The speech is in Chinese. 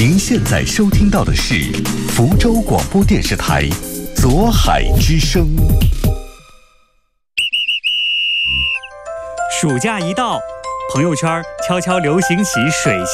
您现在收听到的是福州广播电视台左海之声。 暑假一到，朋友圈悄悄流行起水